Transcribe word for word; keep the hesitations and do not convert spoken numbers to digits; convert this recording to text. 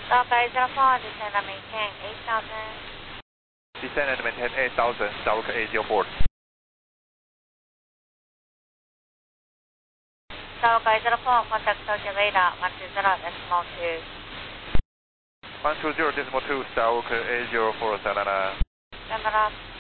Sky zero four, descend and maintain eight thousand. Descend and maintain eight thousand, Skywork eight zero four. Sky zero four, contact Tokyo radar one two zero decimal two. one two zero decimal two, Skywork eight zero four, Sayonara. Stand up.